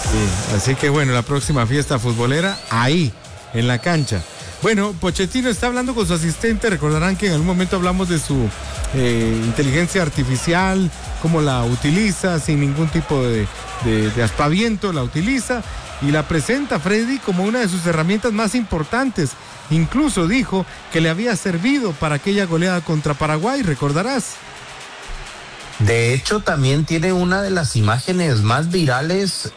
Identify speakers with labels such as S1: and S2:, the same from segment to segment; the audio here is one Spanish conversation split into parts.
S1: Sí, así que bueno, la próxima fiesta futbolera ahí, en la cancha. Bueno, Pochettino está hablando con su asistente. Recordarán que en algún momento hablamos de su inteligencia artificial, cómo la utiliza sin ningún tipo de aspaviento, la utiliza y la presenta Freddy como una de sus herramientas más importantes. Incluso dijo que le había servido para aquella goleada contra Paraguay, recordarás.
S2: De hecho, también tiene una de las imágenes más virales,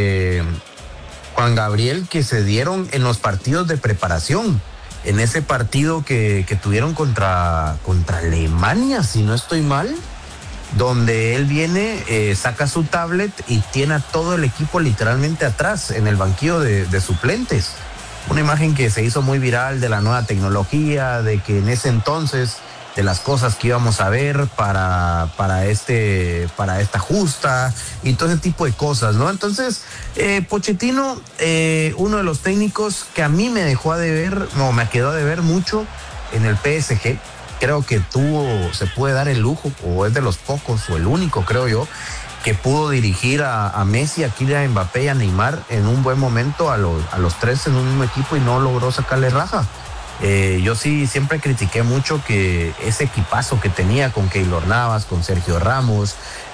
S2: Juan Gabriel, que se dieron en los partidos de preparación. En ese partido que tuvieron contra Alemania, si no estoy mal, donde él viene, saca su tablet y tiene a todo el equipo literalmente atrás, en el banquillo de suplentes. Una imagen que se hizo muy viral de la nueva tecnología, de que en ese entonces, de las cosas que íbamos a ver para esta justa y todo ese tipo de cosas, ¿no? Entonces, Pochettino, uno de los técnicos que a mí me quedó a deber mucho en el PSG. Creo que se puede dar el lujo, o es de los pocos, o el único, creo yo, que pudo dirigir a Messi, a Kylian Mbappé y a Neymar en un buen momento a los tres en un mismo equipo y no logró sacarle raja. Yo sí siempre critiqué mucho que ese equipazo que tenía con Keylor Navas, con Sergio Ramos,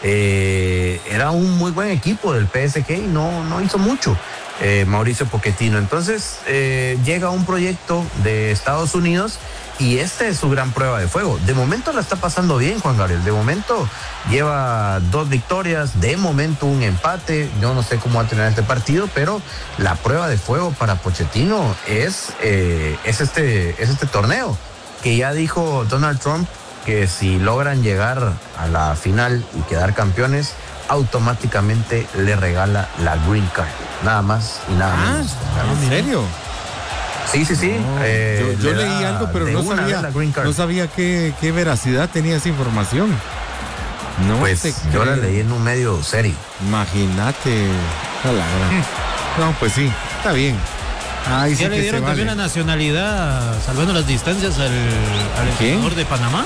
S2: era un muy buen equipo del PSG y no hizo mucho Mauricio Pochettino. Entonces llega un proyecto de Estados Unidos y esta es su gran prueba de fuego. De momento la está pasando bien, Juan Gabriel. De momento lleva 2 victorias, de momento un empate. Yo no sé cómo va a tener este partido, pero la prueba de fuego para Pochettino es este torneo, que ya dijo Donald Trump que si logran llegar a la final y quedar campeones, automáticamente le regala la Green Card. Nada más y nada menos.
S1: ¿En serio?
S2: Sí.
S1: No, yo leí algo, pero no sabía qué veracidad tenía esa información. No,
S2: pues yo la leí en un medio serio.
S1: Imagínate. No, pues sí, está bien.
S3: Ahí ya le dieron también la nacionalidad, salvando las distancias al entrenador de Panamá.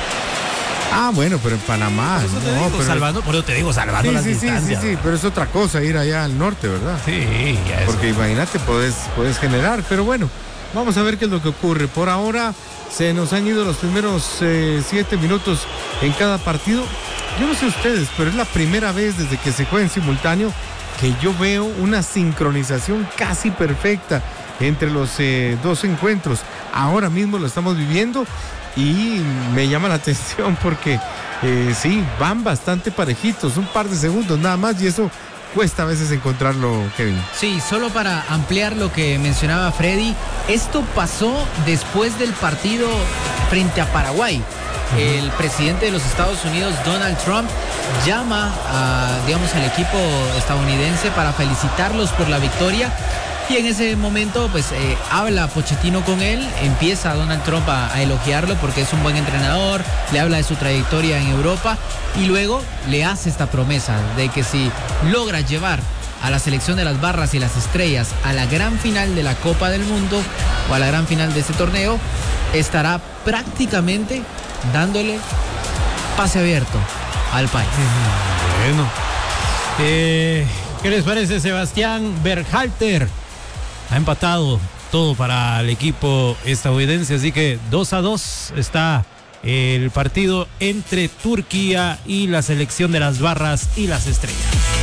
S1: Bueno, pero en Panamá.
S3: Salvando las distancias.
S1: Sí, pero es otra cosa ir allá al norte, ¿verdad?
S3: Sí, ya es.
S1: Porque imagínate, puedes generar, pero bueno, vamos a ver qué es lo que ocurre. Por ahora se nos han ido los primeros 7 minutos en cada partido. Yo no sé ustedes, pero es la primera vez desde que se juega en simultáneo que yo veo una sincronización casi perfecta entre los 2 encuentros. Ahora mismo lo estamos viviendo y me llama la atención porque sí, van bastante parejitos, un par de segundos nada más, y eso cuesta a veces encontrarlo, Kevin.
S4: Sí, solo para ampliar lo que mencionaba Freddy, esto pasó después del partido frente a Paraguay. El presidente de los Estados Unidos, Donald Trump, llama al equipo estadounidense para felicitarlos por la victoria. Y en ese momento, pues, habla Pochettino con él, empieza Donald Trump a elogiarlo porque es un buen entrenador, le habla de su trayectoria en Europa y luego le hace esta promesa de que si logra llevar a la selección de las barras y las estrellas a la gran final de la Copa del Mundo o a la gran final de este torneo, estará prácticamente dándole pase abierto al país.
S3: Bueno, ¿qué les parece? Sebastián Berhalter ha empatado todo para el equipo estadounidense, así que 2-2 está el partido entre Turquía y la selección de las barras y las estrellas.